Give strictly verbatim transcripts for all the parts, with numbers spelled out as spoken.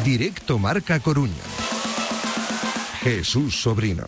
Directo Marca Coruña. Jesús Sobrino.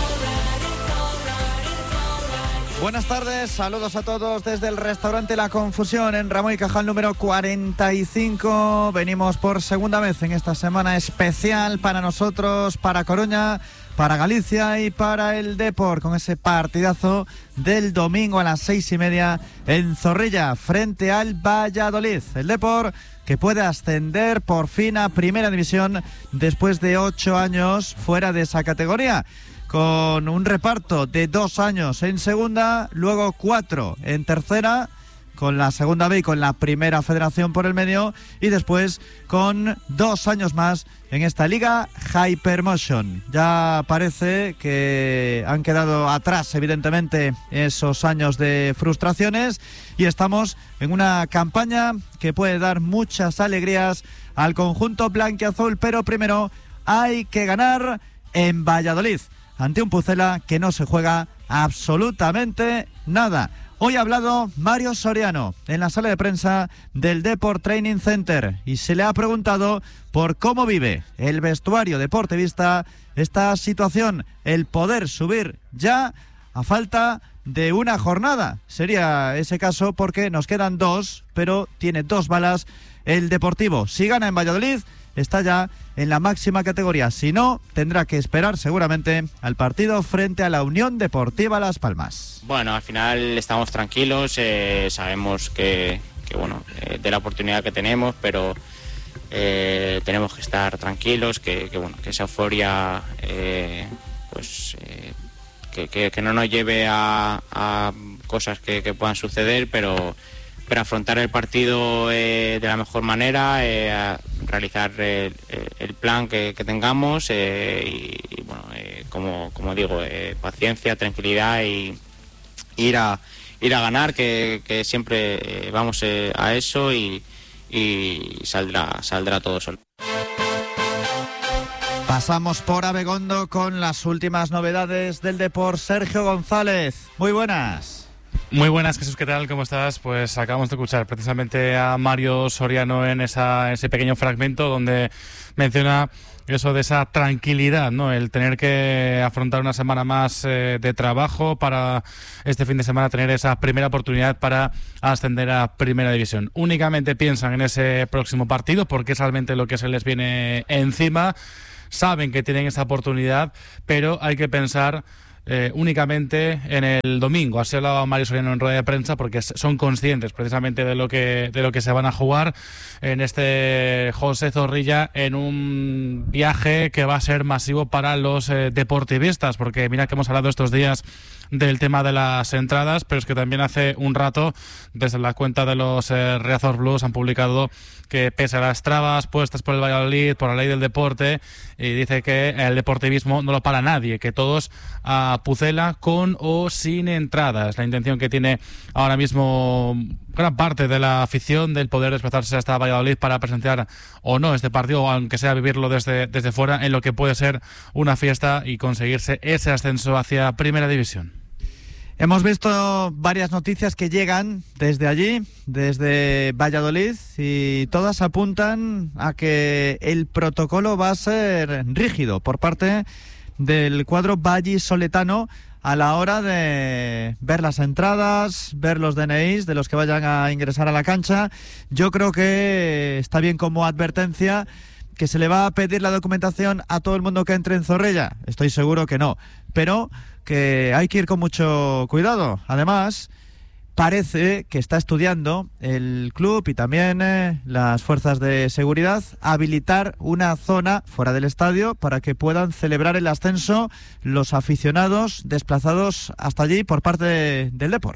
Buenas tardes, saludos a todos desde el restaurante La Confusión en Ramón y Cajal número cuarenta y cinco. Venimos por segunda vez en esta semana especial para nosotros, para Coruña, para Galicia y para el Depor, con ese partidazo del domingo a las seis y media en Zorrilla frente al Valladolid. El Depor que puede ascender por fin a Primera División después de ocho años fuera de esa categoría, con un reparto de dos años en segunda, luego cuatro en tercera, con la segunda B y con la primera federación por el medio, y después con dos años más en esta liga Hypermotion. Ya parece que han quedado atrás, evidentemente, esos años de frustraciones, y estamos en una campaña que puede dar muchas alegrías al conjunto blanquiazul, pero primero hay que ganar en Valladolid, ante un Pucela que no se juega absolutamente nada. Hoy ha hablado Mario Soriano en la sala de prensa del Deport Training Center y se le ha preguntado por cómo vive el vestuario deportivista esta situación, el poder subir ya a falta de una jornada. Sería ese caso porque nos quedan dos, pero tiene dos balas el Deportivo. Si gana en Valladolid, está ya en la máxima categoría. Si no, tendrá que esperar seguramente al partido frente a la Unión Deportiva Las Palmas. Bueno, al final estamos tranquilos, eh, sabemos que, que bueno, eh, de la oportunidad que tenemos, pero eh, tenemos que estar tranquilos, que, que bueno, que esa euforia eh, pues eh, que, que, que no nos lleve a, a cosas que, que puedan suceder, pero pero afrontar el partido eh, de la mejor manera, eh, a realizar el, el plan que, que tengamos eh, y, y bueno, eh, como, como digo, eh, paciencia, tranquilidad y ir a ir a ganar, que, que siempre eh, vamos eh, a eso y, y saldrá saldrá todo solo. Pasamos por Abegondo con las últimas novedades del Depor. Sergio González, muy buenas. Muy buenas, Jesús, ¿qué tal? ¿Cómo estás? Pues acabamos de escuchar precisamente a Mario Soriano en esa, ese pequeño fragmento donde menciona eso de esa tranquilidad, ¿no? El tener que afrontar una semana más eh, de trabajo para este fin de semana tener esa primera oportunidad para ascender a Primera División. Únicamente piensan en ese próximo partido porque es realmente lo que se les viene encima. Saben que tienen esa oportunidad, pero hay que pensar Eh, únicamente en el domingo. Así hablaba Mario Soriano en rueda de prensa, porque son conscientes precisamente de lo que de lo que se van a jugar en este José Zorrilla, en un viaje que va a ser masivo para los eh, deportivistas, porque mira que hemos hablado estos días del tema de las entradas, pero es que también hace un rato desde la cuenta de los eh, Riazor Blues han publicado que pese a las trabas puestas por el Valladolid, por la ley del deporte, y dice que el deportivismo no lo para nadie, que todos a Pucela con o sin entradas. La intención que tiene ahora mismo gran parte de la afición del poder desplazarse hasta Valladolid para presenciar o no este partido, aunque sea vivirlo desde, desde fuera, en lo que puede ser una fiesta y conseguirse ese ascenso hacia Primera División. Hemos visto varias noticias que llegan desde allí, desde Valladolid, y todas apuntan a que el protocolo va a ser rígido por parte del cuadro vallisoletano a la hora de ver las entradas, ver los D N Is de los que vayan a ingresar a la cancha. Yo creo que está bien como advertencia que se le va a pedir la documentación a todo el mundo que entre en Zorrilla. Estoy seguro que no, pero que hay que ir con mucho cuidado. Además, parece que está estudiando el club y también eh, las fuerzas de seguridad habilitar una zona fuera del estadio para que puedan celebrar el ascenso los aficionados desplazados hasta allí por parte de, del Depor.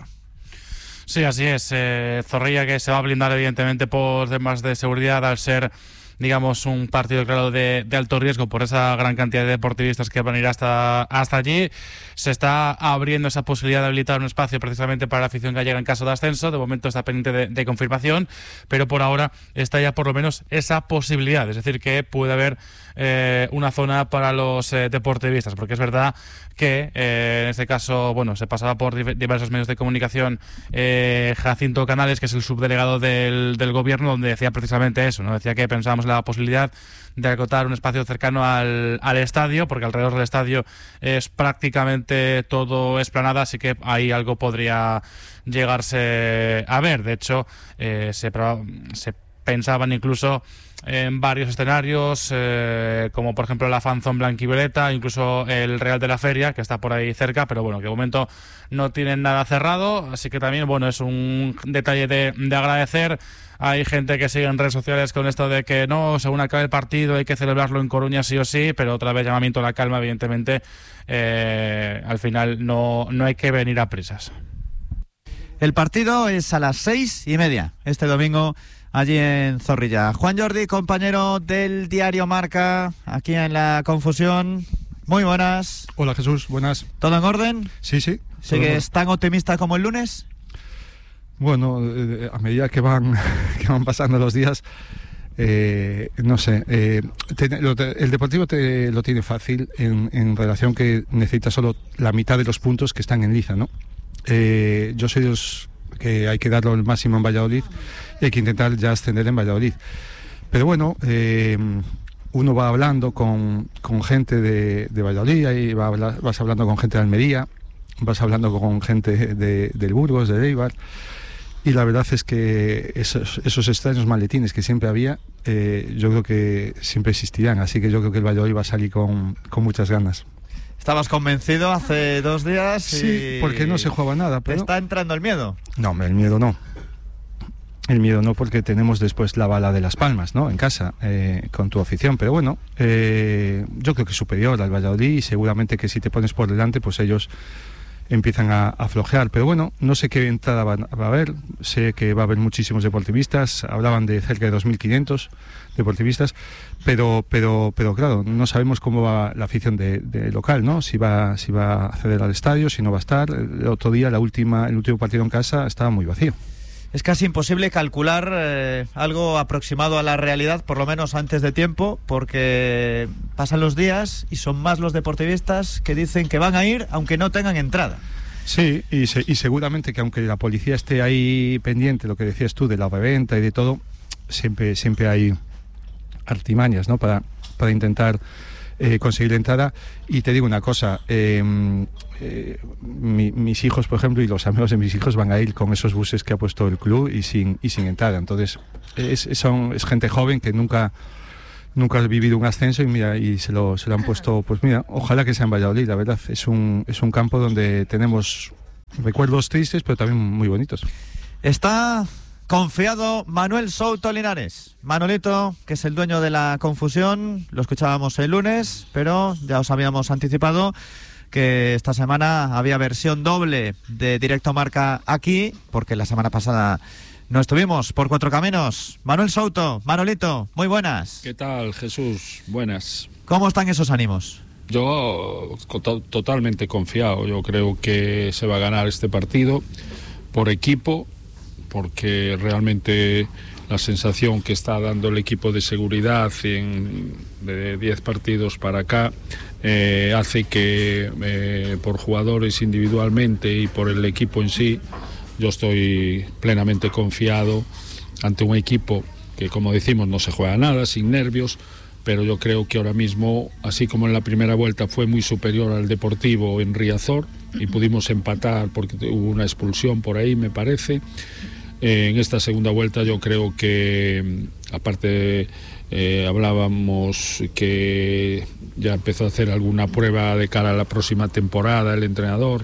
Sí, así es. Eh, Zorrilla, que se va a blindar evidentemente por temas de seguridad al ser, digamos, un partido claro de, de alto riesgo por esa gran cantidad de deportivistas que van a ir hasta, hasta allí. Se está abriendo esa posibilidad de habilitar un espacio precisamente para la afición gallega en caso de ascenso. De momento está pendiente de, de confirmación, pero por ahora está ya por lo menos esa posibilidad, es decir, que puede haber eh, una zona para los eh, deportivistas, porque es verdad que eh, en este caso, bueno, se pasaba por diversos medios de comunicación eh, Jacinto Canales, que es el subdelegado del, del gobierno, donde decía precisamente eso, ¿no? Decía que pensábamos la posibilidad de acotar un espacio cercano al, al estadio, porque alrededor del estadio es prácticamente todo esplanada, así que ahí algo podría llegarse a ver. De hecho, eh, se, se pensaban incluso en varios escenarios, eh, como por ejemplo la Fanzón Blanquivioleta, incluso el Real de la Feria, que está por ahí cerca, pero bueno, que de momento no tienen nada cerrado, así que también, bueno, es un detalle de, de agradecer. Hay gente que sigue en redes sociales con esto de que no, según acabe el partido hay que celebrarlo en Coruña sí o sí, pero otra vez llamamiento a la calma, evidentemente. Eh, al final no, no hay que venir a prisas. El partido es a las seis y media este domingo allí en Zorrilla. Juan Jordi, compañero del diario Marca, aquí en La Confusión. Muy buenas. Hola Jesús, buenas. ¿Todo en orden? Sí, sí. ¿Sigues tan optimista como el lunes? Bueno, eh, a medida que van, que van pasando los días, eh, no sé, eh, te, lo, te, el Deportivo te, lo tiene fácil en, en relación que necesita solo la mitad de los puntos que están en liza, ¿no? Eh, yo soy de los que hay que darlo el máximo en Valladolid y hay que intentar ya ascender en Valladolid. Pero bueno, eh, uno va hablando con, con gente de, de Valladolid, y va hablar, vas hablando con gente de Almería, vas hablando con gente de, del Burgos, de Eibar. Y la verdad es que esos, esos extraños maletines que siempre había, eh, yo creo que siempre existirán. Así que yo creo que el Valladolid va a salir con, con muchas ganas. Estabas convencido hace dos días y... Sí, porque no se jugaba nada. Pero... ¿Te está entrando el miedo? No, el miedo no. El miedo no, porque tenemos después la bala de Las Palmas, ¿no? En casa, eh, con tu afición. Pero bueno, eh, yo creo que es superior al Valladolid y seguramente que si te pones por delante, pues ellos empiezan a, a flojear, pero bueno, no sé qué entrada va, va a haber, sé que va a haber muchísimos deportivistas, hablaban de cerca de dos mil quinientos deportivistas, pero pero pero claro, no sabemos cómo va la afición de, de local, ¿no? Si va si va a acceder al estadio, si no va a estar. El otro día, la última el último partido en casa estaba muy vacío. Es casi imposible calcular eh, algo aproximado a la realidad, por lo menos antes de tiempo, porque pasan los días y son más los deportivistas que dicen que van a ir aunque no tengan entrada. Sí, y, se, y seguramente que aunque la policía esté ahí pendiente, lo que decías tú, de la reventa y de todo, siempre, siempre hay artimañas, ¿no? Para, para intentar eh, conseguir la entrada. Y te digo una cosa, eh, eh, mi, mis hijos, por ejemplo, y los amigos de mis hijos van a ir con esos buses que ha puesto el club y sin, y sin entrada. Entonces, es, son, es gente joven que nunca... nunca ha vivido un ascenso y mira y se lo, se lo han puesto, pues mira, ojalá que sea en Valladolid, la verdad. Es un, es un campo donde tenemos recuerdos tristes, pero también muy bonitos. Está confiado Manuel Souto Linares. Manolito, que es el dueño de La Confusión, lo escuchábamos el lunes, pero ya os habíamos anticipado que esta semana había versión doble de Directo Marca aquí, porque la semana pasada no estuvimos por Cuatro Caminos. Manuel Souto, Manolito, muy buenas. ¿Qué tal, Jesús? Buenas. ¿Cómo están esos ánimos? Yo to- totalmente confiado. Yo creo que se va a ganar este partido por equipo, porque realmente la sensación que está dando el equipo de seguridad en, de diez partidos para acá eh, hace que eh, por jugadores individualmente y por el equipo en sí, yo estoy plenamente confiado ante un equipo que, como decimos, no se juega nada, sin nervios, pero yo creo que ahora mismo, así como en la primera vuelta fue muy superior al Deportivo en Riazor y pudimos empatar porque hubo una expulsión por ahí, me parece, eh, en esta segunda vuelta yo creo que, aparte eh, hablábamos que ya empezó a hacer alguna prueba de cara a la próxima temporada el entrenador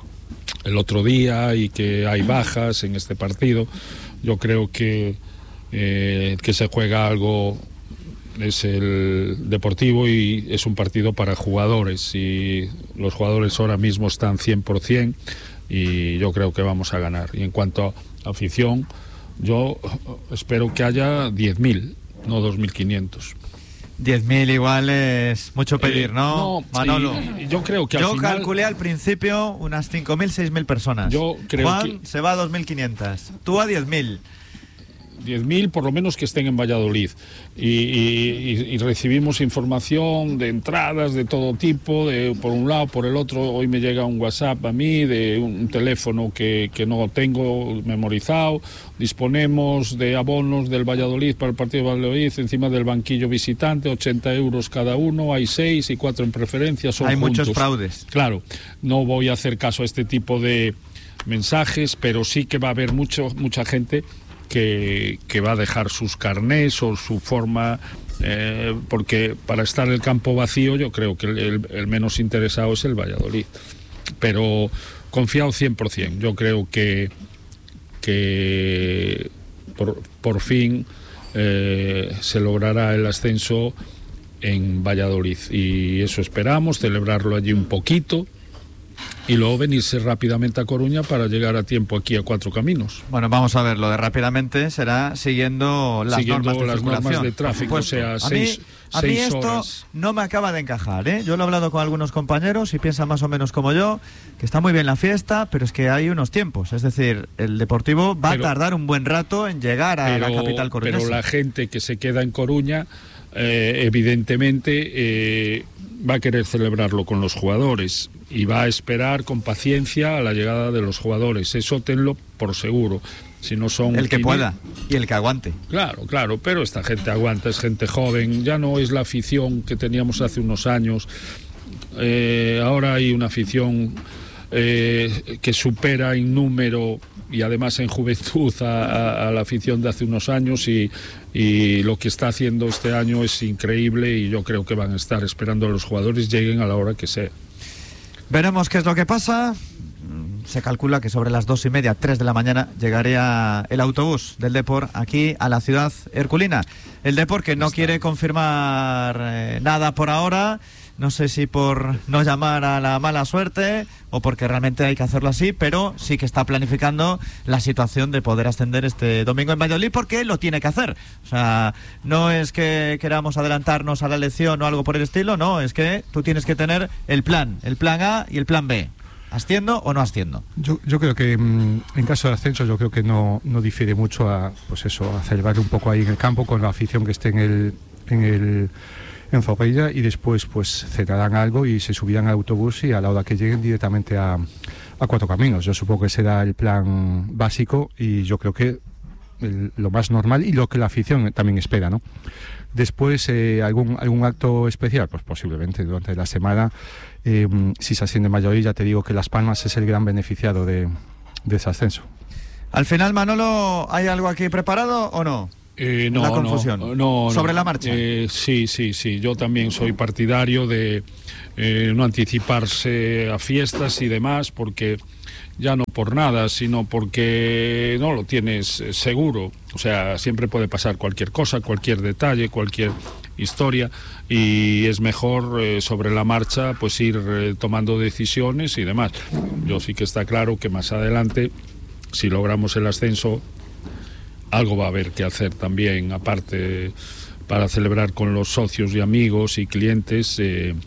el otro día y que hay bajas en este partido. Yo creo que eh, que se juega algo es el Deportivo y es un partido para jugadores y los jugadores ahora mismo están cien por ciento y yo creo que vamos a ganar. Y en cuanto a afición, yo espero que haya diez mil, no dos mil quinientos. diez mil igual es mucho pedir, eh, ¿no, no Manolo? Y, yo creo que yo al final, calculé al principio unas cinco mil, seis mil personas. Yo creo Juan que... se va a dos mil quinientos. Tú a diez mil. diez mil por lo menos que estén en Valladolid. Y, y, y recibimos información de entradas de todo tipo, de por un lado, por el otro. Hoy me llega un WhatsApp a mí de un teléfono que, que no tengo memorizado. Disponemos de abonos del Valladolid para el partido de Valladolid encima del banquillo visitante, ochenta euros cada uno, hay seis y cuatro en preferencia, son Hay juntos. muchos fraudes. Claro, no voy a hacer caso a este tipo de mensajes, pero sí que va a haber mucho, mucha gente que, que va a dejar sus carnés o su forma, eh, porque para estar el campo vacío yo creo que el, el menos interesado es el Valladolid. Pero confiado cien por ciento, yo creo que, que por, por fin eh, se logrará el ascenso en Valladolid y eso esperamos, celebrarlo allí un poquito y luego venirse rápidamente a Coruña para llegar a tiempo aquí a Cuatro Caminos. Bueno, vamos a ver, lo de rápidamente será siguiendo las siguiendo normas de las circulación, normas de tráfico, o sea, a seis, mí, a mí seis esto horas. no me acaba de encajar, ¿eh? Yo lo he hablado con algunos compañeros y piensan más o menos como yo, que está muy bien la fiesta, pero es que hay unos tiempos, es decir, el Deportivo va Pero- a tardar un buen rato en llegar a pero, la capital coruñesa. pero la gente que se queda en Coruña eh, evidentemente eh, va a querer celebrarlo con los jugadores y va a esperar con paciencia a la llegada de los jugadores, eso tenlo por seguro. Si no son El que quini- pueda y el que aguante. Claro, claro, pero esta gente aguanta, es gente joven, ya no es la afición que teníamos hace unos años. Eh, ahora hay una afición eh, que supera en número y además en juventud a, a- a la afición de hace unos años y, y lo que está haciendo este año es increíble y yo creo que van a estar esperando a los jugadores lleguen a la hora que sea. Veremos qué es lo que pasa. Mm, Se calcula que sobre las dos y media, tres de la mañana, llegaría el autobús del Depor aquí a la ciudad herculina. El Depor que no quiere confirmar eh, nada por ahora. No sé si por no llamar a la mala suerte o porque realmente hay que hacerlo así, pero sí que está planificando la situación de poder ascender este domingo en Valladolid porque lo tiene que hacer. O sea, no es que queramos adelantarnos a la elección o algo por el estilo, no, es que tú tienes que tener el plan, el plan A y el plan B. ¿Asciendo o no asciendo? Yo, yo creo que mm, en caso de ascenso yo creo que no, no difiere mucho a pues eso, a celebrar un poco ahí en el campo con la afición que esté en el en el en Zorrilla y después pues cenarán algo y se subirán al autobús y a la hora que lleguen directamente a, a Cuatro Caminos. Yo supongo que será el plan básico y yo creo que el- lo más normal y lo que la afición también espera, ¿no? Después, eh, algún algún acto especial, pues posiblemente durante la semana. Eh, si se asciende en Valladolid, ya te digo que Las Palmas es el gran beneficiado de, de ese ascenso. Al final, Manolo, ¿hay algo aquí preparado o no? Eh, no, La confusión. no, no, ¿Sobre no. la marcha? Eh, sí, sí, sí. Yo también soy partidario de eh, no anticiparse a fiestas y demás, porque ya no por nada, sino porque no lo tienes eh, seguro. O sea, siempre puede pasar cualquier cosa, cualquier detalle, cualquier historia, y es mejor eh, sobre la marcha pues ir eh, tomando decisiones y demás. Yo sí que está claro que más adelante, si logramos el ascenso, algo va a haber que hacer también, aparte para celebrar con los socios y amigos y clientes eh,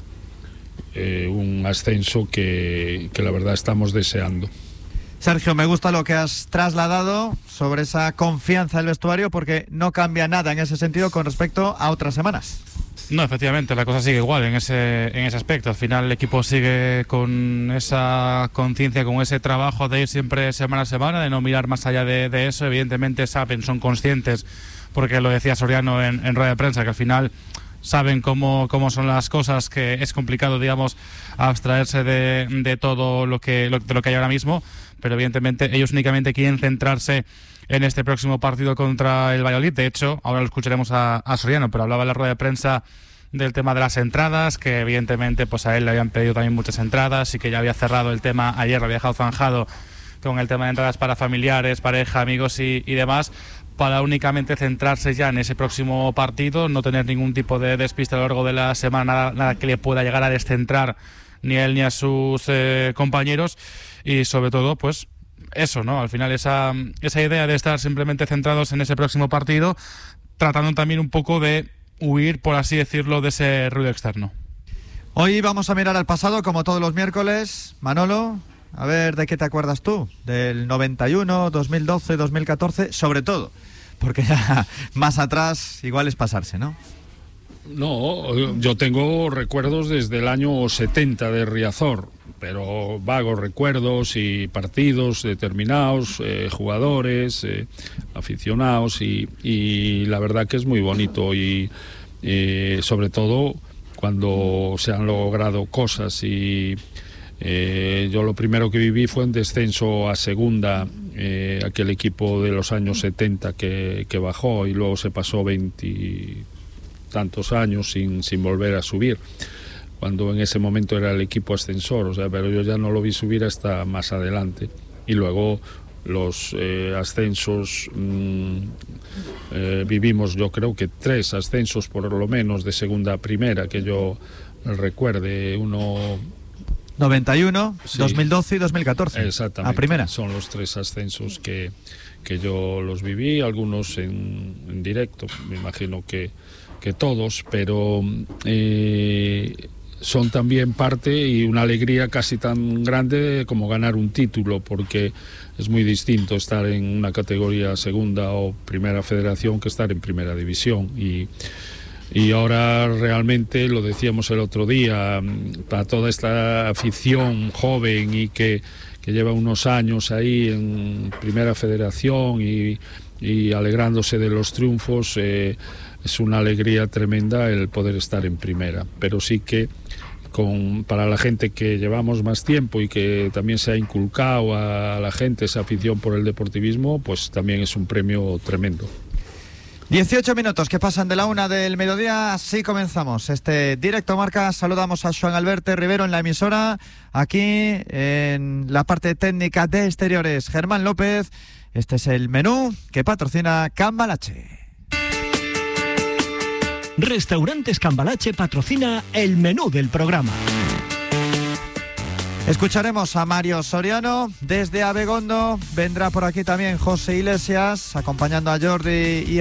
eh, un ascenso que, que la verdad estamos deseando. Sergio, me gusta lo que has trasladado sobre esa confianza del vestuario porque no cambia nada en ese sentido con respecto a otras semanas. No, efectivamente, la cosa sigue igual en ese, en ese aspecto. Al final el equipo sigue con esa conciencia, con ese trabajo de ir siempre semana a semana, de no mirar más allá de, de eso. Evidentemente saben, son conscientes, porque lo decía Soriano en, en rueda de prensa, que al final saben cómo, cómo son las cosas, que es complicado, digamos, abstraerse de, de todo lo que, lo, de lo que hay ahora mismo, pero evidentemente ellos únicamente quieren centrarse en este próximo partido contra el Valladolid. De hecho, ahora lo escucharemos a, a Soriano, pero hablaba en la rueda de prensa del tema de las entradas, que evidentemente pues a él le habían pedido también muchas entradas y que ya había cerrado el tema ayer, lo había dejado zanjado con el tema de entradas para familiares, pareja, amigos y, y demás, para únicamente centrarse ya en ese próximo partido, no tener ningún tipo de despiste a lo largo de la semana, nada, nada que le pueda llegar a descentrar ni a él ni a sus eh, compañeros, y sobre todo pues eso, ¿no? Al final esa, esa idea de estar simplemente centrados en ese próximo partido, tratando también un poco de huir, por así decirlo, de ese ruido externo. Hoy vamos a mirar al pasado como todos los miércoles. Manolo, a ver de qué te acuerdas tú, del noventa y uno, dos mil doce, dos mil catorce, sobre todo porque ya más atrás igual es pasarse, ¿no? No, yo tengo recuerdos desde el año setenta de Riazor, pero vagos recuerdos y partidos determinados, eh, jugadores, eh, aficionados, y, y la verdad que es muy bonito, y eh, sobre todo cuando se han logrado cosas. Y eh, yo lo primero que viví fue un descenso a segunda, eh, aquel equipo de los años setenta que, que bajó y luego se pasó veinte tantos años sin, sin volver a subir, cuando en ese momento era el equipo ascensor, o sea, pero yo ya no lo vi subir hasta más adelante. Y luego los eh, ascensos, mmm, eh, vivimos yo creo que tres ascensos por lo menos de segunda a primera, que yo recuerde, uno... noventa y uno, sí, dos mil doce y dos mil catorce. Exactamente. A primera. Son los tres ascensos que, que yo los viví, algunos en, en directo, me imagino que, que todos, pero eh, son también parte y una alegría casi tan grande como ganar un título, porque es muy distinto estar en una categoría segunda o primera federación que estar en primera división. Y Y ahora realmente, lo decíamos el otro día, para toda esta afición joven y que, que lleva unos años ahí en Primera Federación y, y alegrándose de los triunfos, eh, es una alegría tremenda el poder estar en Primera. Pero sí que con, para la gente que llevamos más tiempo y que también se ha inculcado a la gente esa afición por el deportivismo, pues también es un premio tremendo. dieciocho minutos que pasan de la una del mediodía, así comenzamos este Directo Marca. Saludamos a Joan Alberto Rivero en la emisora, aquí en la parte técnica de exteriores Germán López. Este es el menú que patrocina Cambalache. Restaurantes Cambalache patrocina el menú del programa. Escucharemos a Mario Soriano desde Abegondo. Vendrá por aquí también José Iglesias, acompañando a Jordi y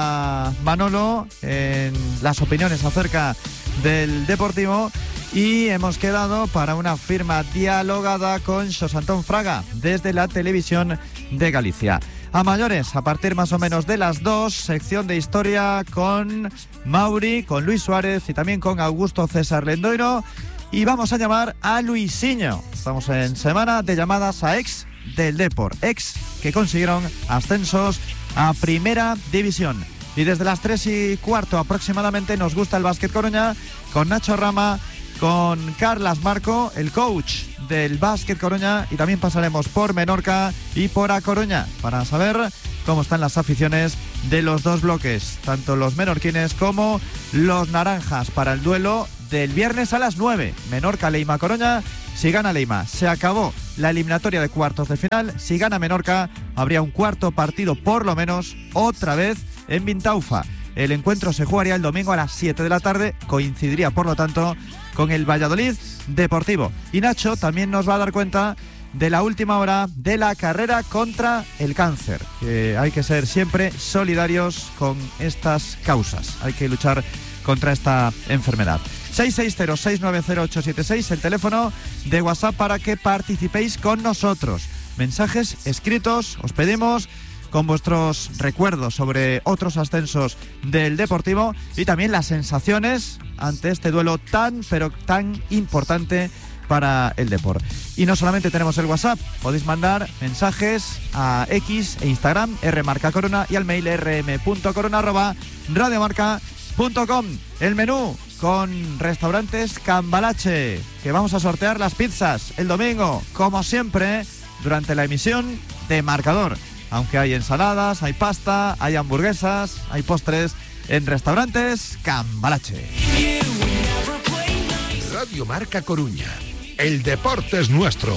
a Manolo en las opiniones acerca del Deportivo. Y hemos quedado para una firma dialogada con Xosé Antón Fraga desde la Televisión de Galicia. A mayores, a partir más o menos de las dos, sección de historia con Mauri, con Luis Suárez y también con Augusto César Lendoiro. Y vamos a llamar a Luisinho. Estamos en semana de llamadas a ex del Depor, ex que consiguieron ascensos a Primera División. Y desde las tres y cuarto aproximadamente nos gusta el Básquet Coruña con Nacho Rama, con Carlas Marco, el coach del Básquet Coruña, y también pasaremos por Menorca y por A Coruña para saber cómo están las aficiones de los dos bloques, tanto los menorquines como los naranjas, para el duelo del viernes a las nueve. Menorca, Leima, Coruña. Si gana Leima, se acabó la eliminatoria de cuartos de final. Si gana Menorca, habría un cuarto partido por lo menos otra vez en Vintaufa. El encuentro se jugaría el domingo a las siete de la tarde, coincidiría por lo tanto con el Valladolid Deportivo. Y Nacho también nos va a dar cuenta de la última hora de la carrera contra el cáncer, que hay que ser siempre solidarios con estas causas, hay que luchar contra esta enfermedad. seis seis cero, seis nueve cero, ocho siete seis, el teléfono de WhatsApp para que participéis con nosotros. Mensajes escritos, os pedimos, con vuestros recuerdos sobre otros ascensos del Deportivo y también las sensaciones ante este duelo tan, pero tan importante para el Depor. Y no solamente tenemos el WhatsApp, podéis mandar mensajes a X e Instagram, rmarcacorona, y al mail rm.corona arroba radiomarca punto com. El menú con Restaurantes Cambalache, que vamos a sortear las pizzas el domingo, como siempre, durante la emisión de Marcador. Aunque hay ensaladas, hay pasta, hay hamburguesas, hay postres en Restaurantes Cambalache. Radio Marca Coruña. El deporte es nuestro.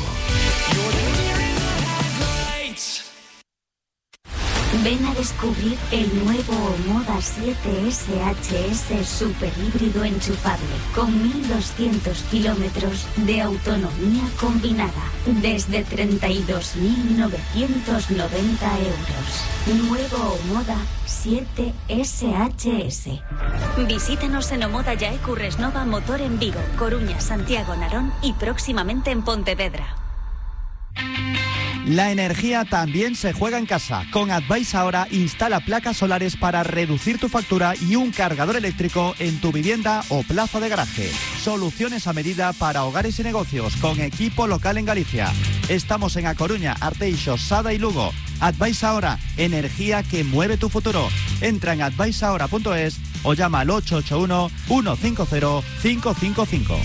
Ven a descubrir el nuevo Omoda siete S H S super híbrido enchufable con mil doscientos kilómetros de autonomía combinada desde treinta y dos mil novecientos noventa euros. Nuevo Omoda siete S H S. Visítanos en Omoda Yaecu Resnova Motor en Vigo, Coruña, Santiago, Narón y próximamente en Pontevedra. La energía también se juega en casa. Con Advice Ahora instala placas solares para reducir tu factura y un cargador eléctrico en tu vivienda o plaza de garaje. Soluciones a medida para hogares y negocios con equipo local en Galicia. Estamos en A Coruña, Arteixo, Sada y Lugo. Advice Ahora, energía que mueve tu futuro. Entra en advice ahora punto es o llama al ocho ocho uno, uno cinco cero, cinco cinco cinco.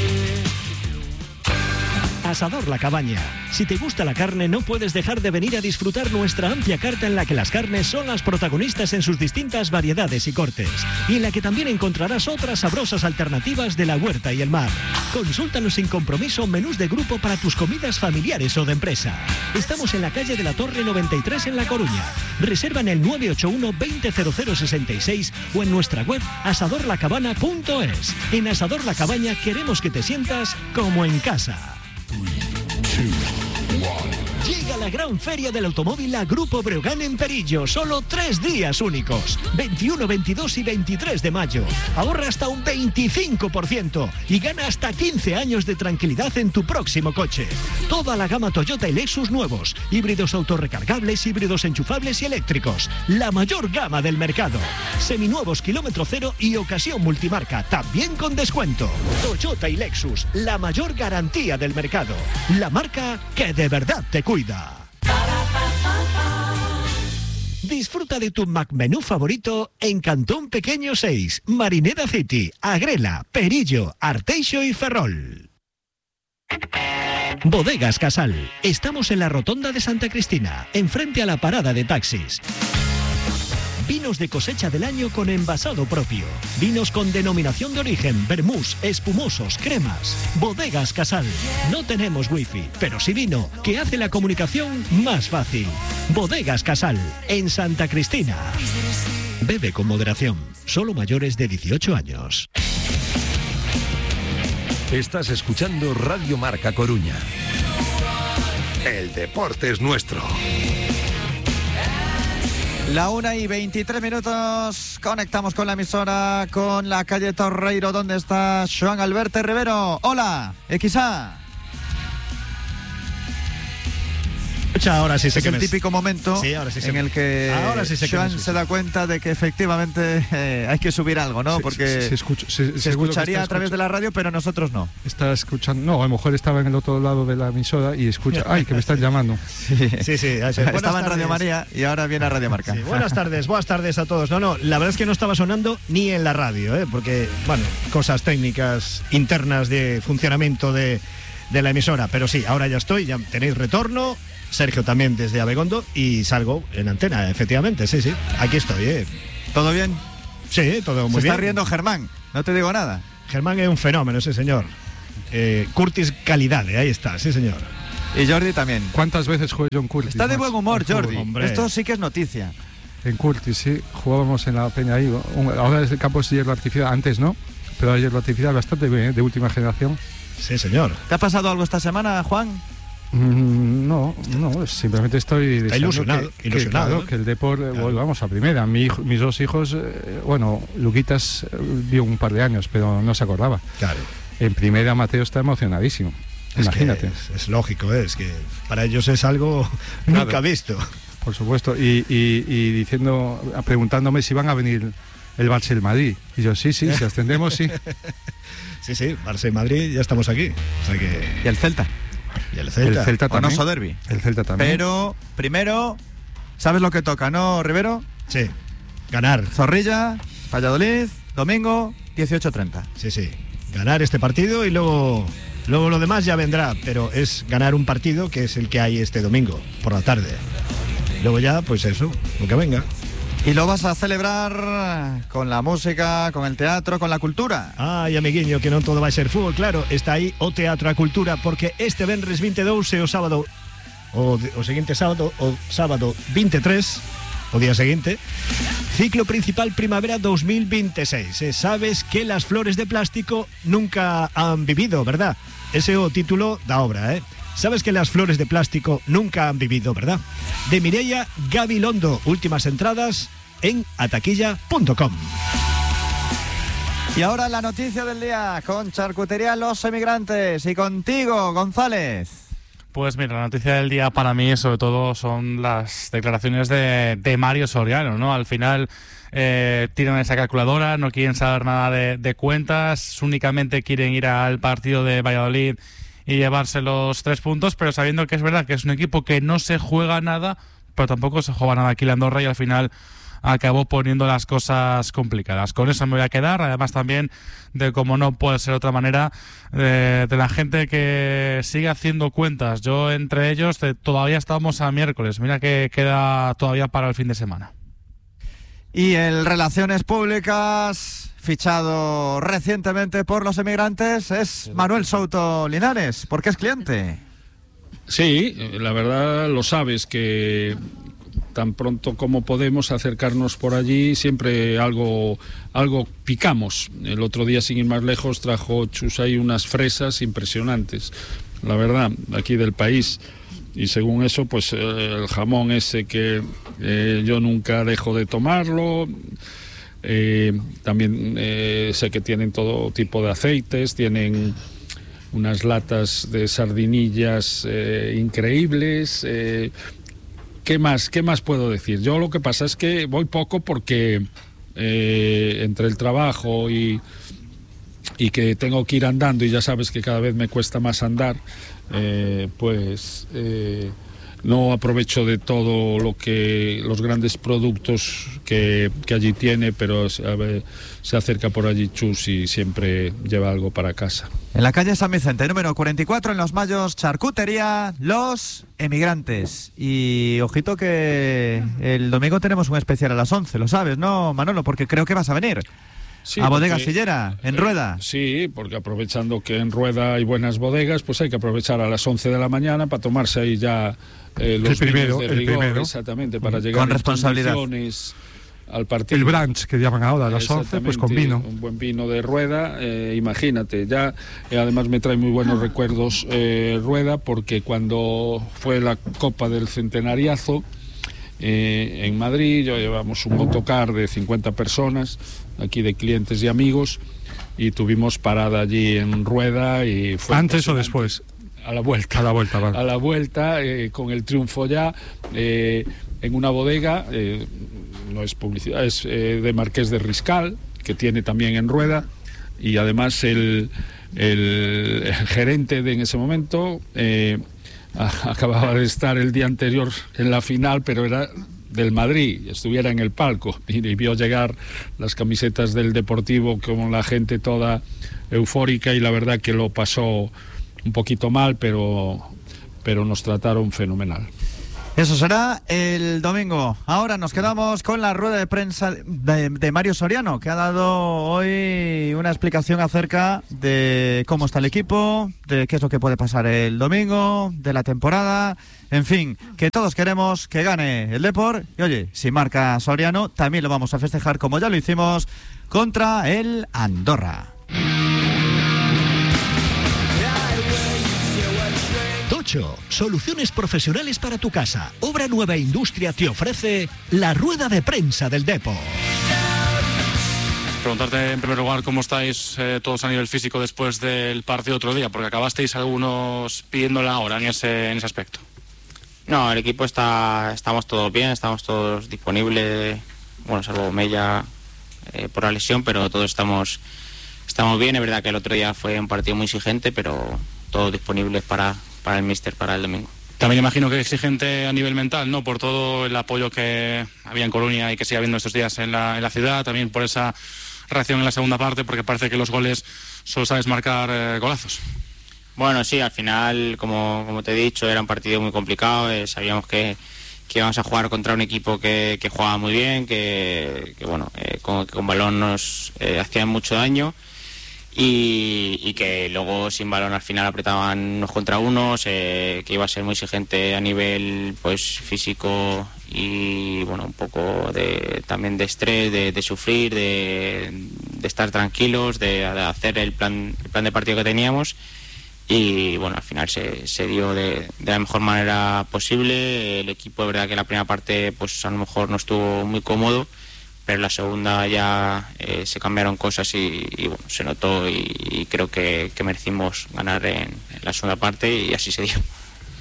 Asador La Cabaña. Si te gusta la carne, no puedes dejar de venir a disfrutar nuestra amplia carta en la que las carnes son las protagonistas en sus distintas variedades y cortes, y en la que también encontrarás otras sabrosas alternativas de la huerta y el mar. Consúltanos sin compromiso menús de grupo para tus comidas familiares o de empresa. Estamos en la calle de la Torre noventa y tres en La Coruña. Reserva en el nueve ocho uno, veinte cero cero sesenta y seis o en nuestra web asador la cabana punto es. En Asador La Cabaña queremos que te sientas como en casa. Llega la gran feria del automóvil a Grupo Breogán en Perillo. Solo tres días únicos. veintiuno, veintidós y veintitrés de mayo. Ahorra hasta un veinticinco por ciento y gana hasta quince años de tranquilidad en tu próximo coche. Toda la gama Toyota y Lexus nuevos. Híbridos autorrecargables, híbridos enchufables y eléctricos. La mayor gama del mercado. Seminuevos kilómetro cero y ocasión multimarca. También con descuento. Toyota y Lexus. La mayor garantía del mercado. La marca que de verdad te cuida. Disfruta de tu McMenú favorito en Cantón Pequeño seis, Marineda City, Agrela, Perillo, Arteixo y Ferrol. Bodegas Casal. Estamos en la Rotonda de Santa Cristina, enfrente a la parada de taxis. Vinos de cosecha del año con envasado propio. Vinos con denominación de origen, vermús, espumosos, cremas. Bodegas Casal. No tenemos wifi, pero sí vino, que hace la comunicación más fácil. Bodegas Casal, en Santa Cristina. Bebe con moderación. Solo mayores de dieciocho años. Estás escuchando Radio Marca Coruña. El deporte es nuestro. La una y veintitrés minutos, conectamos con la emisora, con la calle Torreiro, donde está Joan Alberto Rivero. Hola, X A. Ahora sí sé es que el me... típico momento sí, ahora sí en me... el que ahora sí sé Joan que se da cuenta de que efectivamente eh, hay que subir algo, ¿no? Se, Porque se, se, escucha, se, se escucharía a través de la radio, pero nosotros no. Está escuchando, no, a lo mejor estaba en el otro lado de la emisora y escucha, ay, que me están llamando. Sí, sí, sí. Estaba en Radio María y ahora viene a Radio Marca. Sí, buenas tardes, buenas tardes a todos. No, no, la verdad es que no estaba sonando ni en la radio, ¿eh? Porque, bueno, cosas técnicas internas de funcionamiento de, de la emisora. Pero sí, ahora ya estoy, ya tenéis retorno. Sergio también desde Abegondo y salgo en antena, efectivamente, sí, sí. Aquí estoy, ¿eh? ¿Todo bien? Sí, todo muy Se bien. está riendo Germán, no te digo nada. Germán es un fenómeno, sí, señor. Eh, Curtis Calidad, ahí está, sí, señor. Y Jordi también. ¿Cuántas veces jugué John Curtis? Está de buen humor, Jordi. Hombre. Esto sí que es noticia. En Curtis, sí. Jugábamos en la Peña ahí. Ahora el campo es hierro artificial, antes no, pero hierro artificial bastante bien, ¿eh? De última generación. Sí, señor. ¿Te ha pasado algo esta semana, Juan? Mm, no, no, simplemente estoy Está ilusionado, que, ilusionado, que, claro, ¿eh? que el deporte Claro. volvamos a primera. Mi hijo, mis dos hijos, eh, bueno, Luquitas eh, vio un par de años, pero no se acordaba. Claro. En primera Mateo está emocionadísimo. Es Imagínate. Es, es lógico, ¿eh? Es que para ellos es algo Claro. nunca visto. Por supuesto, y, y, y diciendo, preguntándome si van a venir el Barça y el Madrid. Y yo, sí, sí, si ascendemos, sí. Sí, sí, Barça y Madrid, ya estamos aquí. O sea que... Y el Celta. Y el Celta. El Celta también. Onoso Derby. El Celta también. Pero, primero, ¿sabes lo que toca, no, Rivero? Sí, ganar. Zorrilla, Valladolid, domingo, dieciocho treinta. Sí, sí, ganar este partido y luego, luego lo demás ya vendrá. Pero es ganar un partido que es el que hay este domingo, por la tarde. Luego ya, pues eso, lo que venga. Y lo vas a celebrar con la música, con el teatro, con la cultura. Ai, amiguinho, que non todo vai ser fútbol, claro. Está aí o Teatro a Cultura, porque este venres veintidós e o sábado, o, o seguinte sábado, o sábado veintitrés, o día seguinte, ciclo principal primavera dos mil veintiséis. E sabes que las flores de plástico nunca han vivido, ¿verdad? Ese é o título da obra, eh? Sabes que las flores de plástico nunca han vivido, ¿verdad? De Mireia Gabilondo. Últimas entradas en ataquilla punto com. Y ahora la noticia del día con Charcutería Los Emigrantes y contigo, González. Pues mira, la noticia del día para mí sobre todo son las declaraciones de, de Mario Soriano, ¿no? Al final eh, tiran esa calculadora, no quieren saber nada de, de cuentas, únicamente quieren ir al partido de Valladolid y llevarse los tres puntos, pero sabiendo que es verdad que es un equipo que no se juega nada, pero tampoco se juega nada aquí en Andorra, y al final acabó poniendo las cosas complicadas. Con eso me voy a quedar, además también de, como no puede ser de otra manera, de, de la gente que sigue haciendo cuentas. Yo entre ellos, de, todavía estamos a miércoles, mira que queda todavía para el fin de semana. Y el Relaciones Públicas, fichado recientemente por los emigrantes, es Manuel Souto Linares, porque es cliente. Sí, la verdad lo sabes, que tan pronto como podemos acercarnos por allí, siempre algo algo picamos. El otro día, sin ir más lejos, trajo Chus ahí unas fresas impresionantes, la verdad, aquí del país. Y según eso, pues el jamón ese que eh, yo nunca dejo de tomarlo. Eh, también eh, sé que tienen todo tipo de aceites, tienen unas latas de sardinillas eh, increíbles. Eh, ¿Qué más? ¿Qué más puedo decir? Yo lo que pasa es que voy poco porque eh, entre el trabajo y, y que tengo que ir andando, y ya sabes que cada vez me cuesta más andar, eh, pues eh, no aprovecho de todo lo que los grandes productos que, que allí tiene, pero a ver, se acerca por allí Chus y siempre lleva algo para casa. En la calle San Vicente, número cuarenta y cuatro, en Los Mayos, charcutería Los Emigrantes. Y ojito que el domingo tenemos un especial a las once, lo sabes, ¿no, Manolo? Porque creo que vas a venir. Sí, a Bodega porque, Sillera, en eh, Rueda. Sí, porque aprovechando que en Rueda hay buenas bodegas, pues hay que aprovechar a las once de la mañana para tomarse ahí ya eh, los el primero, vinos de el rigor, primero. Exactamente, para llegar con responsabilidad al partido. El brunch que llaman ahora a las once, pues con vino. Un buen vino de Rueda, eh, imagínate, ya eh, además me trae muy buenos recuerdos eh, Rueda, porque cuando fue la Copa del Centenariazo eh, en Madrid, yo llevamos un autocar de cincuenta personas, aquí de clientes y amigos, y tuvimos parada allí en Rueda. Y fue ¿antes o después? A la vuelta. A la vuelta, vale. A la vuelta, eh, con el triunfo ya, eh, en una bodega, eh, no es publicidad, es eh, de Marqués de Riscal, que tiene también en Rueda, y además el, el, el gerente de en ese momento eh, a, acababa de estar el día anterior en la final, pero era del Madrid, estuviera en el palco, y, y vio llegar las camisetas del Deportivo con la gente toda eufórica, y la verdad que lo pasó un poquito mal, pero, pero nos trataron fenomenal. Eso será el domingo. Ahora nos quedamos con la rueda de prensa de, de Mario Soriano, que ha dado hoy una explicación acerca de cómo está el equipo, de qué es lo que puede pasar el domingo, de la temporada, en fin, que todos queremos que gane el Depor. Y oye, si marca Soriano, también lo vamos a festejar como ya lo hicimos contra el Andorra. Tocho, soluciones profesionales para tu casa. Obra Nueva Industria te ofrece la rueda de prensa del Depor. Preguntarte en primer lugar cómo estáis eh, todos a nivel físico después del partido otro día, porque acabasteis algunos pidiendo la hora en ese, en ese aspecto. No, el equipo está, estamos todos bien, estamos todos disponibles, bueno, salvo Mella eh, por la lesión, pero todos estamos, estamos bien. Es verdad que el otro día fue un partido muy exigente, pero todos disponibles para, para el míster, para el domingo. También imagino que exigente a nivel mental, ¿no? Por todo el apoyo que había en Coruña y que sigue habiendo estos días en la, en la ciudad, también por esa reacción en la segunda parte, porque parece que los goles solo sabes marcar eh, golazos. Bueno, sí, al final, como, como te he dicho, era un partido muy complicado. Eh, sabíamos que, que íbamos a jugar contra un equipo que, que jugaba muy bien, que, que bueno, eh, con, que con balón nos eh, hacían mucho daño. Y, y que luego sin balón al final apretaban unos contra unos, eh, que iba a ser muy exigente a nivel pues físico y bueno, un poco de también de estrés, de, de sufrir, de, de estar tranquilos, de, de hacer el plan, el plan de partido que teníamos. Y bueno, al final se, se dio de, de la mejor manera posible. El equipo, es verdad que la primera parte pues a lo mejor no estuvo muy cómodo, pero en la segunda ya eh, se cambiaron cosas y, y bueno, se notó y, y creo que, que merecimos ganar en, en la segunda parte y así se dio.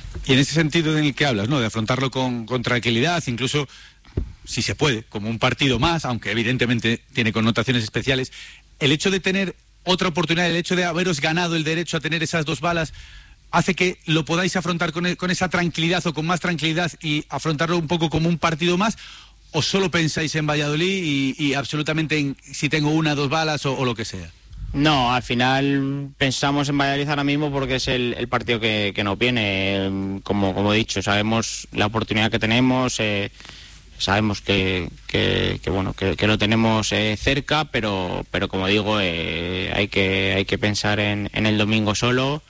Y en ese sentido en el que hablas, ¿no? De afrontarlo con, con tranquilidad, incluso si se puede, como un partido más, aunque evidentemente tiene connotaciones especiales, el hecho de tener otra oportunidad, el hecho de haberos ganado el derecho a tener esas dos balas, hace que lo podáis afrontar con, con esa tranquilidad o con más tranquilidad y afrontarlo un poco como un partido más, o solo pensáis en Valladolid y, y absolutamente en si tengo una, dos balas o, o lo que sea. No, al final pensamos en Valladolid ahora mismo porque es el, el partido que, que nos viene. Como, como he dicho, sabemos la oportunidad que tenemos, eh, sabemos que, que, que bueno que, que lo tenemos eh, cerca, pero pero como digo, eh, hay que hay que pensar en, en el domingo solo,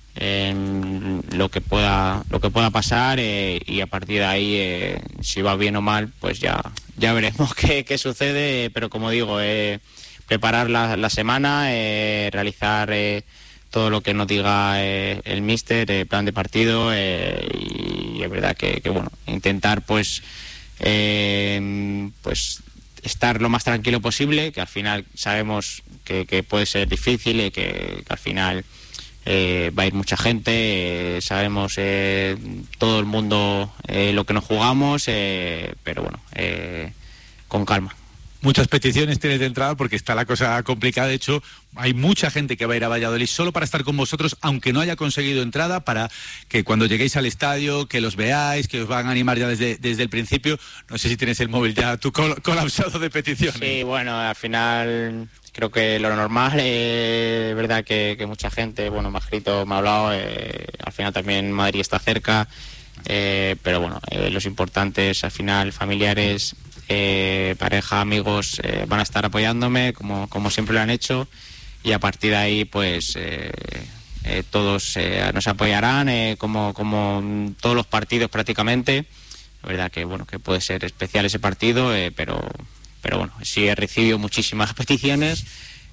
en lo que pueda lo que pueda pasar, eh, y a partir de ahí, eh, si va bien o mal, pues ya ya veremos qué, qué sucede. Pero como digo, eh, preparar la, la semana, eh, realizar eh, todo lo que nos diga eh, el míster, el plan de partido, eh, y es verdad que, que bueno, intentar pues eh, pues estar lo más tranquilo posible, que al final sabemos que, que puede ser difícil y que, que al final eh, va a ir mucha gente, eh, sabemos eh, todo el mundo eh, lo que nos jugamos, eh, pero bueno, eh, con calma. Muchas peticiones tienes de entrada porque está la cosa complicada. De hecho, hay mucha gente que va a ir a Valladolid solo para estar con vosotros, aunque no haya conseguido entrada, para que cuando lleguéis al estadio, que los veáis, que os van a animar ya desde, desde el principio. No sé si tienes el móvil ya tú col colapsado de peticiones. Sí, bueno, al final creo que lo normal, eh, es verdad que, que mucha gente, bueno, me ha escrito, me ha hablado, eh, al final también Madrid está cerca, eh, pero bueno, eh, los importantes al final, familiares, Eh, pareja, amigos, eh, van a estar apoyándome como, como siempre lo han hecho, y a partir de ahí pues eh, eh, todos eh, nos apoyarán, eh, como, como todos los partidos prácticamente. La verdad que bueno, que puede ser especial ese partido, eh, pero, pero bueno, sí he recibido muchísimas peticiones,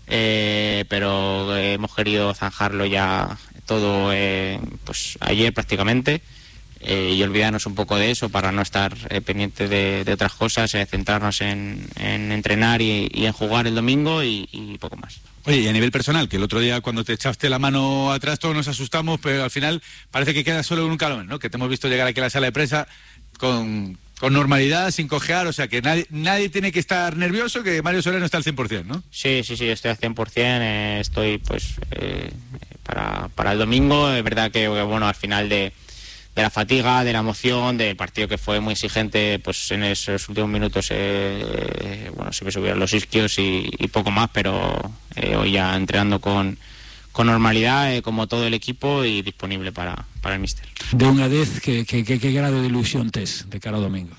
eh, pero hemos querido zanjarlo ya todo eh, pues ayer prácticamente. Eh, y olvidarnos un poco de eso para no estar eh, pendientes de, de otras cosas, eh, centrarnos en, en entrenar y, y en jugar el domingo y, y poco más. Oye, y a nivel personal, que el otro día cuando te echaste la mano atrás todos nos asustamos, pero al final parece que queda solo en un calón, ¿no? Que te hemos visto llegar aquí a la sala de prensa con, con normalidad, sin cojear, o sea que nadie, nadie tiene que estar nervioso, que Mario Soriano está al cien por cien, ¿no? Sí, sí, sí, estoy al cien por cien, eh, estoy pues eh, para, para el domingo. Es verdad que, bueno, al final de de la fatiga, de la emoción, del partido que fue muy exigente, pues en esos últimos minutos eh, bueno, se me subieron los isquios y, y poco más, pero eh, hoy ya entrenando con, con normalidad, eh, como todo el equipo, y disponible para, para el míster. De unha vez, que, que, que, que grado de ilusión tes de cara ao domingo?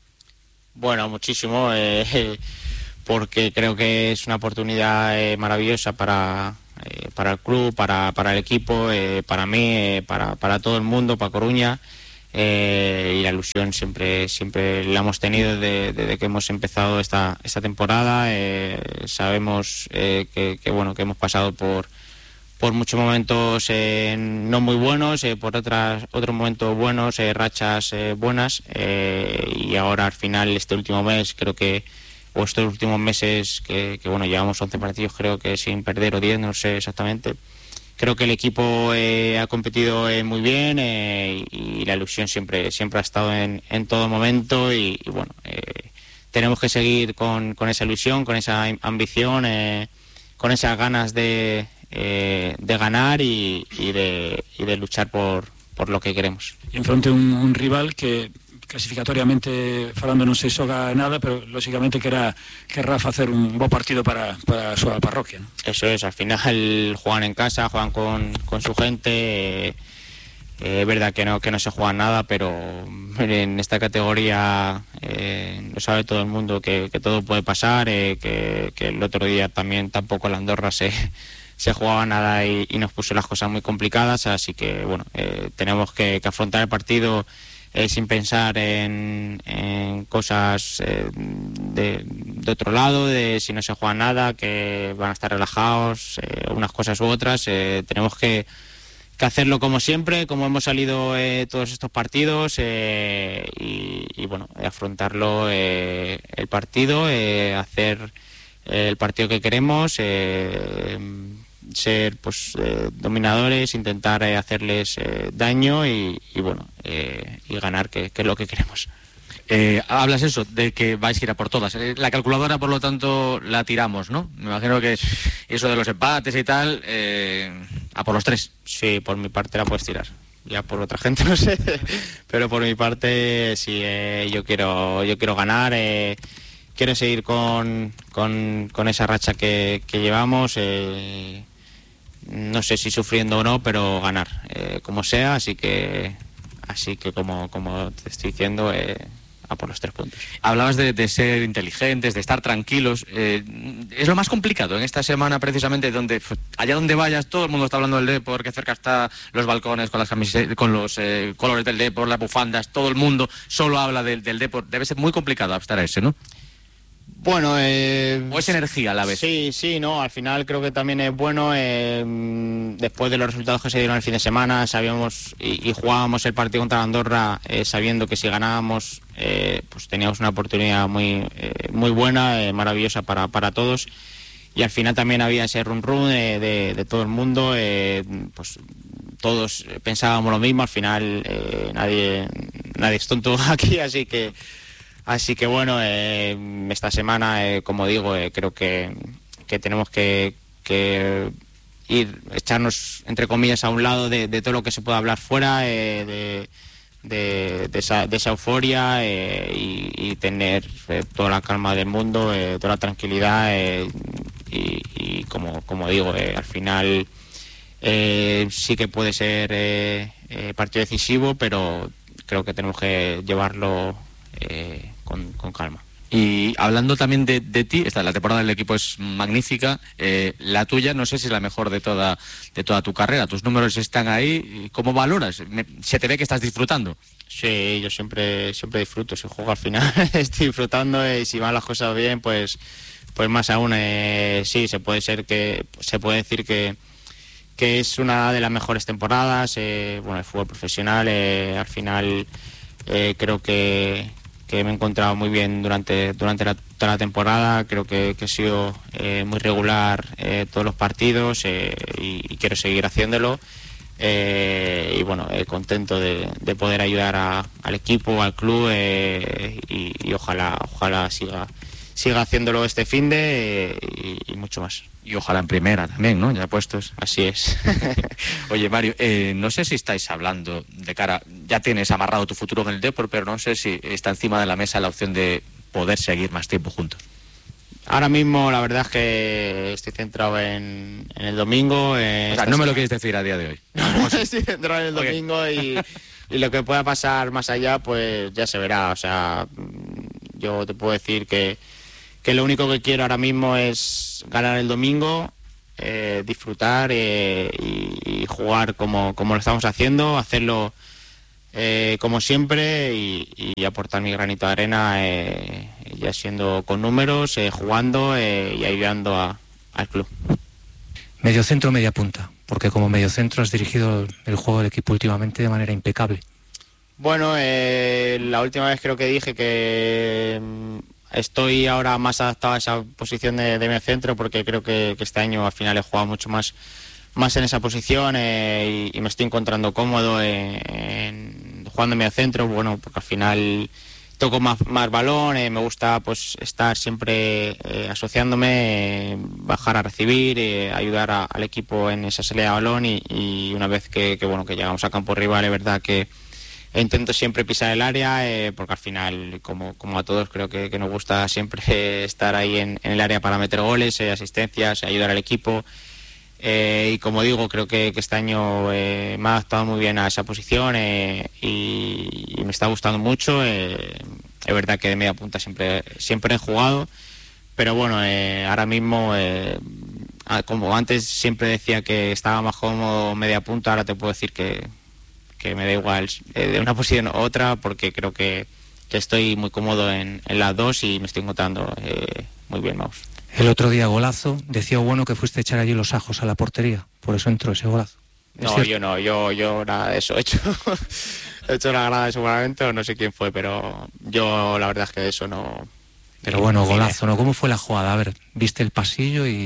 Bueno, muchísimo, eh, porque creo que es una oportunidad eh, maravillosa para Eh, para el club, para, para el equipo, eh, para mí, eh, para, para todo el mundo, para Coruña, eh, y la ilusión siempre siempre la hemos tenido desde, desde que hemos empezado esta, esta temporada. Eh, sabemos eh, que, que, bueno, que hemos pasado por, por muchos momentos eh, no muy buenos, eh, por otras, otros momentos buenos, eh, rachas eh, buenas, eh, y ahora al final este último mes creo que o estos últimos meses que, que bueno, llevamos once partidos creo que sin perder, o diez, no sé exactamente. Creo que el equipo eh, ha competido eh, muy bien, eh, y la ilusión siempre siempre ha estado en, en todo momento, y, y bueno, eh, tenemos que seguir con, con esa ilusión, con esa ambición, eh, con esas ganas de, eh, de ganar y, y, de, y de luchar por, por lo que queremos. Y enfrente un, un rival que clasificatoriamente falando non se xoga nada, pero lógicamente querrá, querrá facer un bo partido para, para a súa parroquia, ¿no? Eso es, al final juegan en casa, juegan con, con su gente, eh, eh, es verdad que no, que no se juega nada, pero en esta categoría eh, lo sabe todo el mundo que, que todo puede pasar, eh, que, que el otro día también tampoco la Andorra se, se jugaba nada y, y nos puso las cosas muy complicadas, así que bueno, eh, tenemos que, que afrontar el partido Eh, sin pensar en, en cosas eh, de, de otro lado, de si no se juega nada, que van a estar relajados, eh, unas cosas u otras. Eh, tenemos que, que hacerlo como siempre, como hemos salido eh, todos estos partidos, eh, y, y bueno, afrontarlo eh, el partido, eh, hacer el partido que queremos, eh, ser pues eh, dominadores, intentar eh, hacerles eh, daño y, y bueno, eh, y ganar, que, que es lo que queremos. Eh, hablas eso, de que vais a ir a por todas. Eh, la calculadora, por lo tanto, la tiramos, ¿no? Me imagino que eso de los empates y tal, eh, a por los tres. Sí, por mi parte la puedes tirar. Ya por otra gente no sé, pero por mi parte sí, eh, yo quiero yo quiero ganar, eh, quiero seguir con, con, con esa racha que, que llevamos, eh, no sé si sufriendo o no, pero ganar, eh, como sea, así que así que como, como te estoy diciendo, eh, a por los tres puntos. Hablabas de, de ser inteligentes, de estar tranquilos. Eh, es lo más complicado en esta semana, precisamente, donde pues, allá donde vayas todo el mundo está hablando del Depor, que cerca está los balcones con las camisetas, con los eh, colores del Depor, las bufandas, todo el mundo solo habla del, del Depor. Debe ser muy complicado abstraerse, ¿no? Bueno, eh, o es energía a la vez. Sí, sí, no, al final creo que también es bueno, eh, después de los resultados que se dieron el fin de semana, sabíamos y, y jugábamos el partido contra Andorra eh, sabiendo que si ganábamos eh, pues teníamos una oportunidad muy eh, muy buena, eh, maravillosa para, para todos, y al final también había ese run run eh, de, de todo el mundo, eh, pues todos pensábamos lo mismo, al final eh, nadie, nadie es tonto aquí, así que Así que bueno, eh, esta semana, eh, como digo, eh, creo que, que tenemos que, que ir, echarnos, entre comillas, a un lado de, de todo lo que se pueda hablar fuera, eh, de, de, de, esa, de esa euforia eh, y, y tener eh, toda la calma del mundo, eh, toda la tranquilidad eh, y, y como, como digo, eh, al final eh, sí que puede ser eh, eh, partido decisivo, pero creo que tenemos que llevarlo Eh, con, con calma. Y hablando también de, de ti, esta, la temporada del equipo es magnífica, eh, la tuya no sé si es la mejor de toda de toda tu carrera, tus números están ahí, ¿cómo valoras? Me, se te ve que estás disfrutando. Sí, yo siempre siempre disfruto, si juego al final estoy disfrutando y si van las cosas bien, pues pues más aún, eh, sí, se puede ser que se puede decir que que es una de las mejores temporadas, eh, bueno, el fútbol profesional, eh, al final eh, creo que que me he encontrado muy bien durante durante la, toda la temporada, creo que, que he sido eh, muy regular eh, todos los partidos eh, y, y quiero seguir haciéndolo eh, y bueno, eh, contento de, de poder ayudar a, al equipo, al club eh, y, y ojalá ojalá siga siga haciéndolo este finde eh, y, y mucho más. Y ojalá en primera también, ¿no? Ya puestos. Así es. Oye, Mario, eh, no sé si estáis hablando de cara... Ya tienes amarrado tu futuro en el Depor, pero no sé si está encima de la mesa la opción de poder seguir más tiempo juntos. Ahora mismo la verdad es que estoy centrado en, en el domingo. Eh, o sea, no me lo quieres decir a día de hoy. No, estoy centrado en el domingo okay. y, y lo que pueda pasar más allá, pues ya se verá. O sea, yo te puedo decir que que lo único que quiero ahora mismo es ganar el domingo, eh, disfrutar eh, y, y jugar como, como lo estamos haciendo, hacerlo eh, como siempre y, y aportar mi granito de arena, eh, ya siendo con números, eh, jugando eh, y ayudando a, al club. Mediocentro o media punta, porque como mediocentro has dirigido el juego del equipo últimamente de manera impecable. Bueno, eh, la última vez creo que dije que estoy ahora más adaptado a esa posición de, de mediocentro porque creo que, que este año al final he jugado mucho más, más en esa posición eh, y, y me estoy encontrando cómodo en, en, jugando en mediocentro, bueno, porque al final toco más, más balón, eh, me gusta pues estar siempre eh, asociándome, eh, bajar a recibir, eh, ayudar a, al equipo en esa salida de balón y, y una vez que, que, bueno, que llegamos a campo rival, es verdad que intento siempre pisar el área eh, porque al final, como, como a todos, creo que, que nos gusta siempre eh, estar ahí en, en el área para meter goles, eh, asistencias, ayudar al equipo. Eh, y como digo, creo que, que este año eh, me ha adaptado muy bien a esa posición eh, y, y me está gustando mucho. Eh, es verdad que de media punta siempre, siempre he jugado, pero bueno, eh, ahora mismo, eh, como antes siempre decía que estaba más cómodo media punta, ahora te puedo decir que que me da igual eh, de una posición u otra porque creo que, que estoy muy cómodo en, en las dos y me estoy encontrando eh, muy bien, Maus. El otro día golazo, decía bueno que fuiste a echar allí los ajos a la portería, por eso entró ese golazo. No, yo no, yo yo nada de eso he hecho. He hecho la grada seguramente o no sé quién fue, pero yo la verdad es que de eso no... Pero bueno, golazo, ¿no? ¿Cómo fue la jugada? A ver, viste el pasillo y...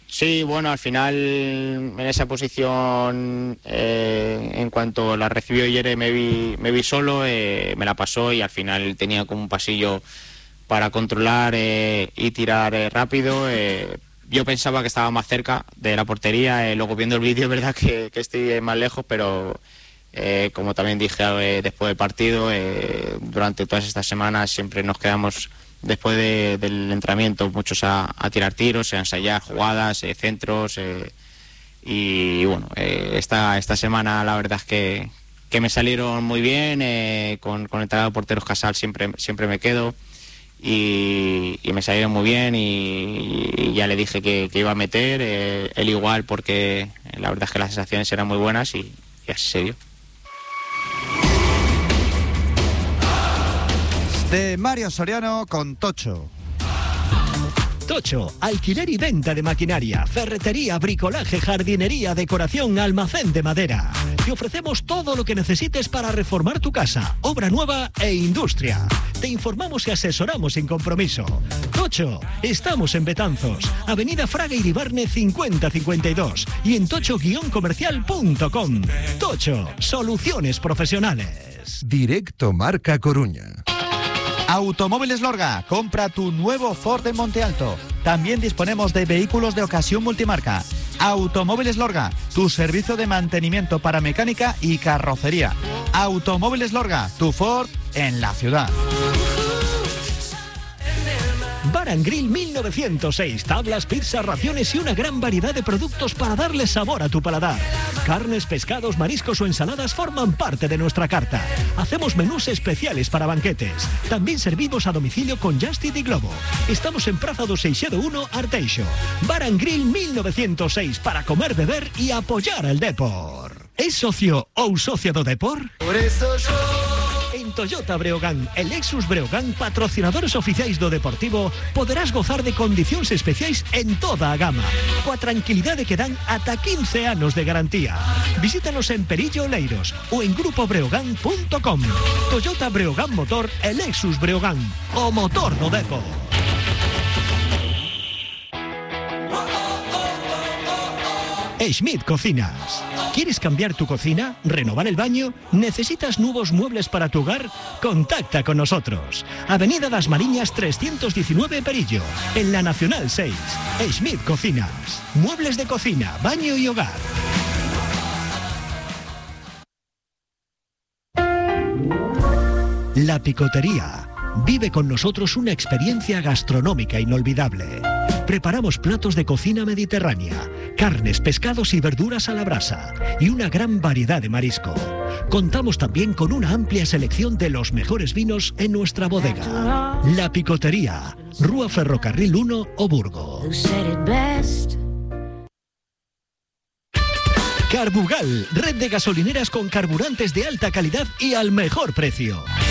Sí, bueno, al final en esa posición, eh, en cuanto la recibió Yere, me vi, me vi solo, eh, me la pasó y al final tenía como un pasillo para controlar eh, y tirar eh, rápido. Eh, yo pensaba que estaba más cerca de la portería, eh, luego viendo el vídeo es verdad que, que estoy más lejos, pero eh, como también dije eh, después del partido, eh, durante todas estas semanas siempre nos quedamos después de, del entrenamiento muchos a, a tirar tiros, a ensayar jugadas, eh, centros eh, y bueno, eh, esta, esta semana la verdad es que, que me salieron muy bien, eh, con, con el entrenador de porteros Casal siempre, siempre me quedo y, y me salieron muy bien y, y ya le dije que, que iba a meter, eh, él igual porque la verdad es que las sensaciones eran muy buenas y, y así se dio. De Mario Soriano con Tocho. Tocho, alquiler y venta de maquinaria, ferretería, bricolaje, jardinería, decoración, almacén de madera. Te ofrecemos todo lo que necesites para reformar tu casa, obra nueva e industria. Te informamos y asesoramos sin compromiso. Tocho, estamos en Betanzos, Avenida Fraga Iribarne cincuenta cincuenta y dos y en tocho guion comercial punto com. Tocho, soluciones profesionales. Directo Marca Coruña. Automóviles Lorga, compra tu nuevo Ford en Monte Alto. También disponemos de vehículos de ocasión multimarca. Automóviles Lorga, tu servicio de mantenimiento para mecánica y carrocería. Automóviles Lorga, tu Ford en la ciudad. Bar and Grill mil novecientos seis, tablas, pizzas, raciones y una gran variedad de productos para darle sabor a tu paladar. Carnes, pescados, mariscos o ensaladas forman parte de nuestra carta. Hacemos menús especiales para banquetes. También servimos a domicilio con Justit y Globo. Estamos en Praza do Seixedo uno, Arteixo. Bar and Grill mil novecientos seis, para comer, beber y apoyar al Depor. ¿Es socio ou socia do Depor? Por eso yo... En Toyota Breogán e Lexus Breogán, patrocinadores oficiais do Deportivo, poderás gozar de condicións especiais en toda a gama, coa tranquilidade que dan ata quince anos de garantía. Visítanos en Perillo Oleiros ou en grupo breogán punto com. Toyota Breogán Motor e Lexus Breogán, o motor do Depor. Schmidt Cocinas. ¿Quieres cambiar tu cocina? ¿Renovar el baño? ¿Necesitas nuevos muebles para tu hogar? Contacta con nosotros. Avenida Das Mariñas trescientos diecinueve Perillo, en la Nacional seis. Schmidt Cocinas. Muebles de cocina, baño y hogar. La Picotería. Vive con nosotros una experiencia gastronómica inolvidable. Preparamos platos de cocina mediterránea, carnes, pescados y verduras a la brasa y una gran variedad de marisco. Contamos también con una amplia selección de los mejores vinos en nuestra bodega. La Picotería, Rúa Ferrocarril uno, Oburgo. Carbugal, red de gasolineras con carburantes de alta calidad y al mejor precio.